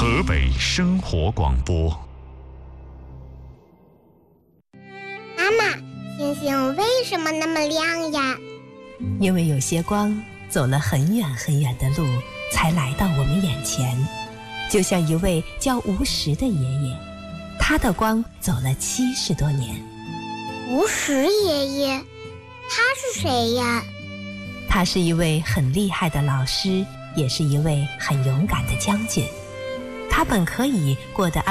河北生活广播。 妈妈，星星为什么那么亮呀？ 因为有些光走了很远很远的路，才来到我们眼前。就像一位叫吴石的爷爷，他的光走了70多年。 吴石爷爷，他是谁呀？ 他是一位很厉害的老师，也是一位很勇敢的将军。他本可以过得